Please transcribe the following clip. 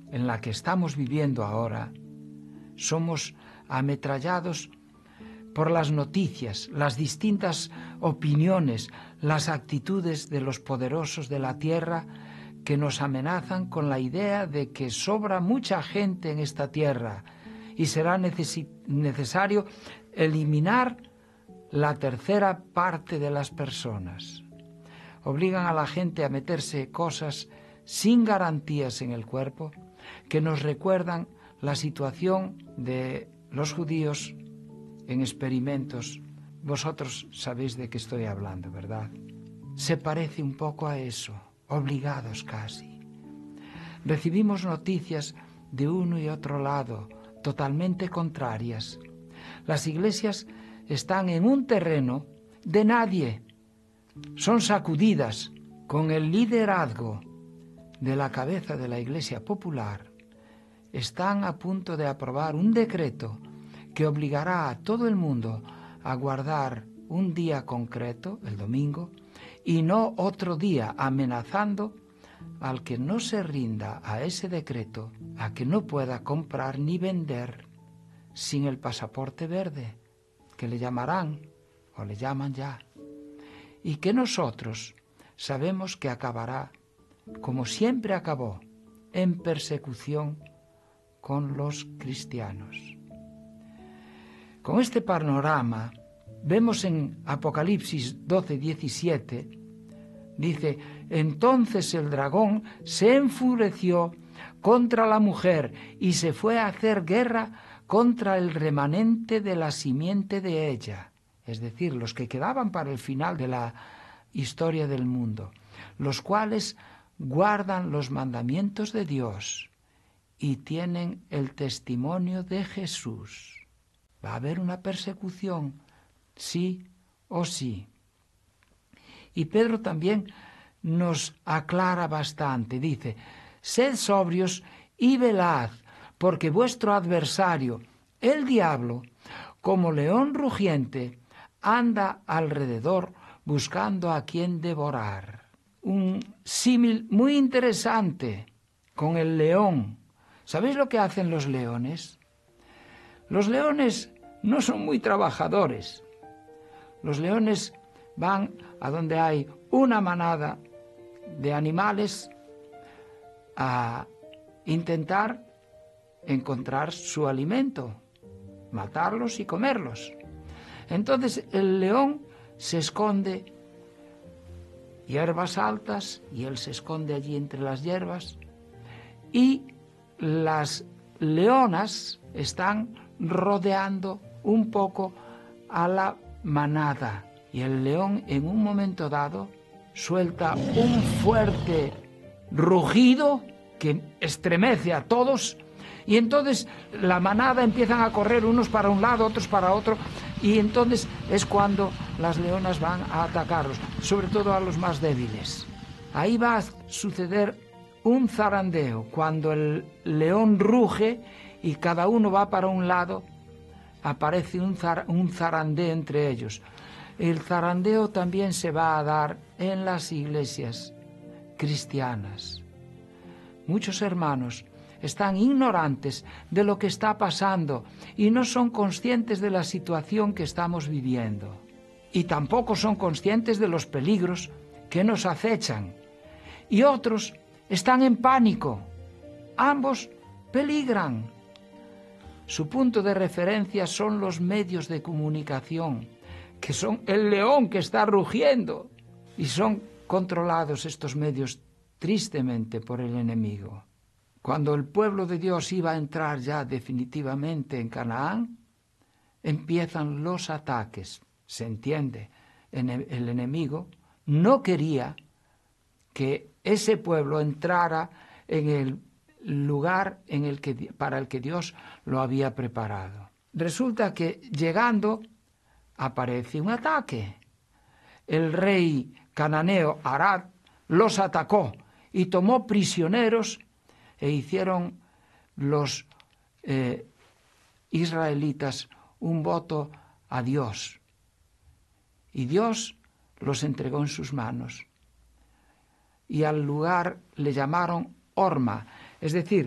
en la que estamos viviendo ahora, somos ametrallados por las noticias, las distintas opiniones, las actitudes de los poderosos de la tierra que nos amenazan con la idea de que sobra mucha gente en esta tierra y será necesario eliminar la tercera parte de las personas. Obligan a la gente a meterse cosas sin garantías en el cuerpo que nos recuerdan la situación de los judíos en experimentos. Vosotros sabéis de qué estoy hablando, ¿verdad? Se parece un poco a eso, obligados casi. Recibimos noticias de uno y otro lado, totalmente contrarias. Las iglesias están en un terreno de nadie. Son sacudidas con el liderazgo de la cabeza de la Iglesia Popular. Están a punto de aprobar un decreto que obligará a todo el mundo a guardar un día concreto, el domingo, y no otro día, amenazando al que no se rinda a ese decreto, a que no pueda comprar ni vender sin el pasaporte verde, que le llamarán, o le llaman ya, y que nosotros sabemos que acabará, como siempre acabó, en persecución con los cristianos. Con este panorama, vemos en Apocalipsis 12:17, dice: entonces el dragón se enfureció contra la mujer y se fue a hacer guerra contra el remanente de la simiente de ella, es decir, los que quedaban para el final de la historia del mundo, los cuales guardan los mandamientos de Dios y tienen el testimonio de Jesús. ¿Va a haber una persecución? Sí o sí. Y Pedro también nos aclara bastante. Dice: sed sobrios y velad, porque vuestro adversario, el diablo, como león rugiente, anda alrededor buscando a quien devorar. Un símil muy interesante con el león. ¿Sabéis lo que hacen los leones? Los leones no son muy trabajadores. Los leones van a donde hay una manada de animales a intentar encontrar su alimento, matarlos y comerlos. Entonces el león se esconde, hierbas altas, y él se esconde allí entre las hierbas, y las leonas están rodeando un poco a la manada, y el león en un momento dado suelta un fuerte rugido que estremece a todos, y entonces la manada empiezan a correr unos para un lado, otros para otro, y entonces es cuando las leonas van a atacarlos, sobre todo a los más débiles. Ahí va a suceder un zarandeo. Cuando el león ruge y cada uno va para un lado, aparece un zarandeo entre ellos. El zarandeo también se va a dar en las iglesias cristianas. Muchos hermanos están ignorantes de lo que está pasando y no son conscientes de la situación que estamos viviendo. Y tampoco son conscientes de los peligros que nos acechan. Y otros están en pánico. Ambos peligran. Su punto de referencia son los medios de comunicación, que son el león que está rugiendo, y son controlados estos medios tristemente por el enemigo. Cuando el pueblo de Dios iba a entrar ya definitivamente en Canaán, empiezan los ataques. Se entiende, el enemigo no quería que ese pueblo entrara en el lugar para el que Dios lo había preparado. Resulta que llegando aparece un ataque. El rey cananeo Arad los atacó y tomó prisioneros, e hicieron los israelitas un voto a Dios. Y Dios los entregó en sus manos. Y al lugar le llamaron Horma, es decir,